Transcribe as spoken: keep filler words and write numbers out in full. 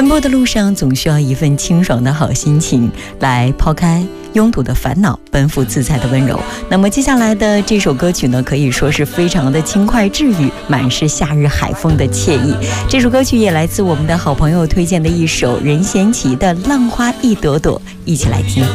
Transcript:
奔波的路上总需要一份清爽的好心情，来抛开拥堵的烦恼，奔赴自在的温柔。那么接下来的这首歌曲呢，可以说是非常的轻快治愈，满是夏日海风的惬意。这首歌曲也来自我们的好朋友推荐的一首任贤齐的《浪花一朵朵》，一起来听。